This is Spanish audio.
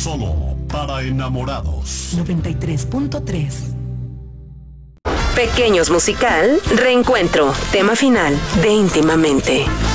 Solo para enamorados. 93.3. Pequeños Musical, Reencuentro, tema final de Íntimamente.